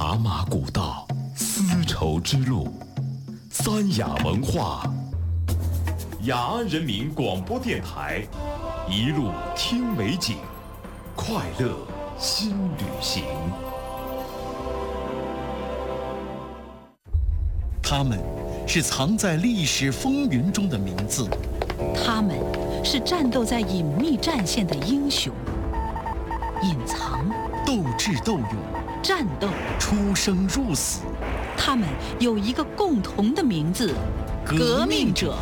茶马古道，丝绸之路，三雅文化，雅安人民广播电台，一路听美景，快乐新旅行。 他们是藏在历史风云中的名字， 他们是战斗在隐秘战线的英雄，隐藏、 斗智斗勇、 战斗、 出生入死。 他们有一个共同的名字：革命者。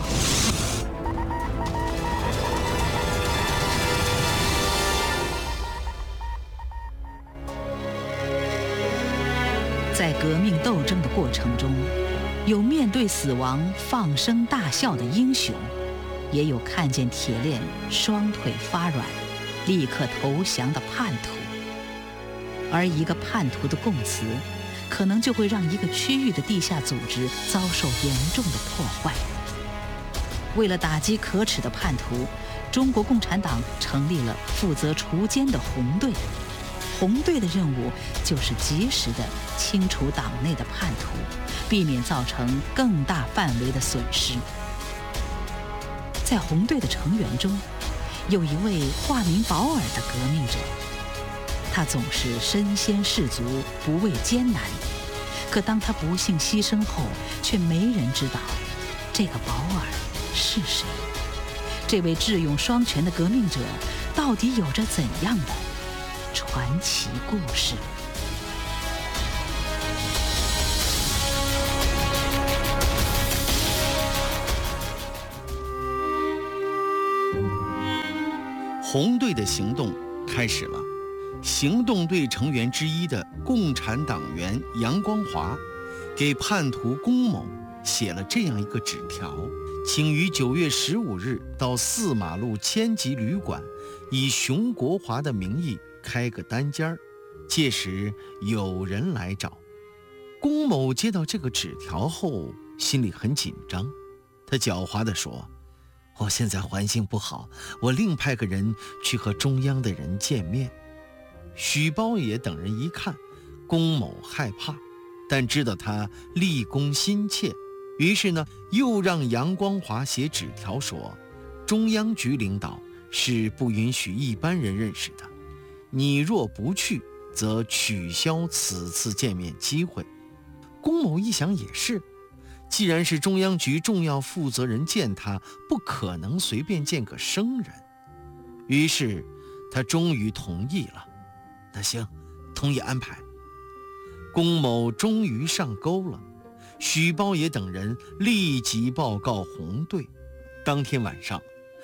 在革命斗争的过程中，有面对死亡放声大笑的英雄，也有看见铁链双腿发软立刻投降的叛徒。而一个叛徒的供词，可能就会让一个区域的地下组织遭受严重的破坏。为了打击可耻的叛徒，中国共产党成立了负责除奸的红队。红队的任务就是及时地清除党内的叛徒，避免造成更大范围的损失。在红队的成员中，有一位化名保尔的革命者，他总是身先士卒，不畏艰难。可当他不幸牺牲后，却没人知道这个保尔是谁。这位智勇双全的革命者到底有着怎样的传奇故事？ 红队的行动开始了。行动队成员之一的共产党员杨光华，给叛徒龚某写了这样一个纸条，请于9月15日到4马路千吉旅馆，以熊国华的名义开个单间，届时有人来找。龚某接到这个纸条后，心里很紧张，他狡猾地说：“我现在环境不好，我另派个人去和中央的人见面。”许包爷等人一看，龚某害怕，但知道他立功心切，于是呢，又让杨光华写纸条说：“中央局领导是不允许一般人认识的，你若不去，则取消此次见面机会。”龚某一想也是，既然是中央局重要负责人见他，不可能随便见个生人，于是他终于同意了。那行，同意安排。龚某终于上钩了，许包爷等人立即报告红队。当天晚上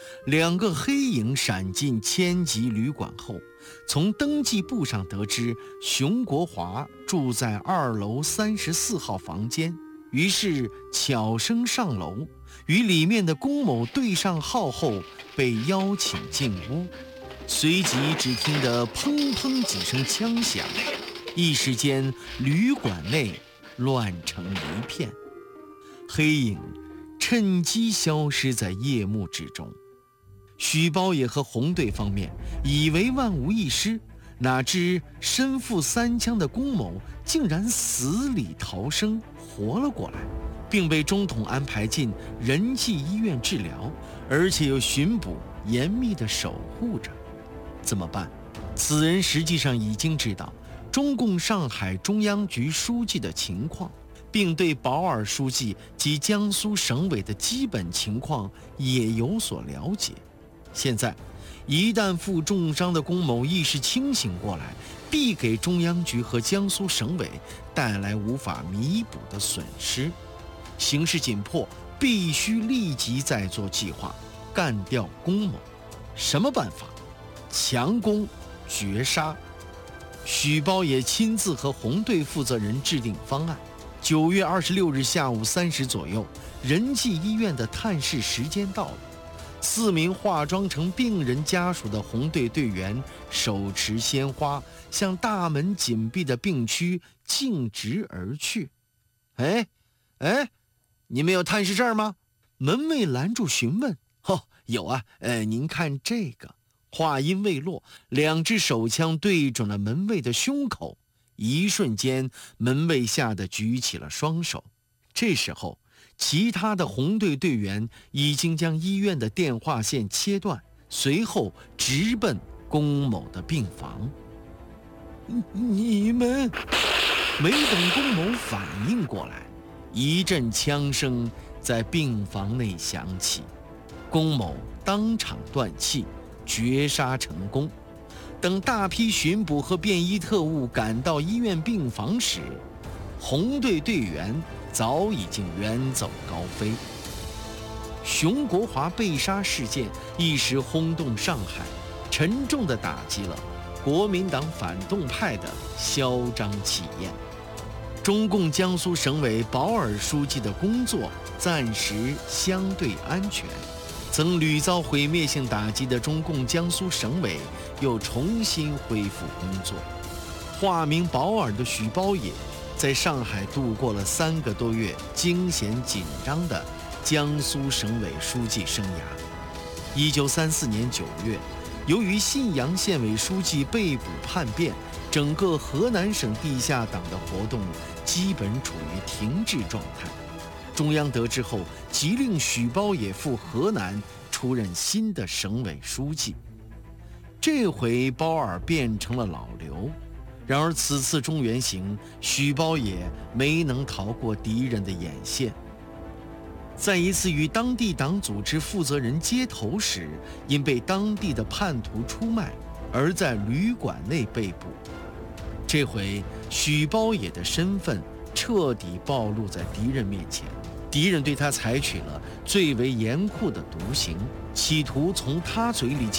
，2个黑影闪进千吉旅馆后，从登记簿上得知熊国华住在2楼34号房间，于是悄声上楼，与里面的龚某对上号后，被邀请进屋。随即只听得砰砰几声枪响，一时间旅馆内乱成一片，黑影趁机消失在夜幕之中。许包爷和红队方面以为万无一失，哪知身负3枪的龚某竟然死里逃生，活了过来，并被中统安排进仁济医院治疗，而且有巡捕严密地守护着。怎么办？此人实际上已经知道中共上海中央局书记的情况，并对保尔书记及江苏省委的基本情况也有所了解。现在一旦负重伤的龚某意识清醒过来，必给中央局和江苏省委带来无法弥补的损失。形势紧迫，必须立即再做计划，干掉龚某。什么办法？强攻绝杀。许包也亲自和红队负责人制定方案。9月26日下午3时左右，仁济医院的探视时间到了，4名化妆成病人家属的红队队员手持鲜花，向大门紧闭的病区径直而去。哎，你们有探视证吗？门卫拦住询问。有啊，您看这个。话音未落，2支手枪对准了门卫的胸口， 一瞬间，门卫吓得举起了双手。这时候，其他的红队队员已经将医院的电话线切断，随后直奔龚某的病房。你们没等龚某反应过来，一阵枪声在病房内响起，龚某当场断气，绝杀成功。等大批巡捕和便衣特务赶到医院病房时，红队队员早已经远走高飞。熊国华被杀事件一时轰动上海，沉重地打击了国民党反动派的嚣张气焰。中共江苏省委保尔书记的工作暂时相对安全，曾屡遭毁灭性打击的中共江苏省委又重新恢复工作。化名保尔的许包野在上海度过了3个多月惊险紧张的江苏省委书记生涯。1934年9月，由于信阳县委书记被捕叛变，整个河南省地下党的活动基本处于停滞状态。中央得知后，急令许包野赴河南出任新的省委书记。这回包尔变成了老刘，然而此次中原行，许包野没能逃过敌人的眼线。在一次与当地党组织负责人接头时，因被当地的叛徒出卖，而在旅馆内被捕。这回许包野的身份彻底暴露在敌人面前，敌人对他采取了最为严酷的毒刑，企图从他嘴里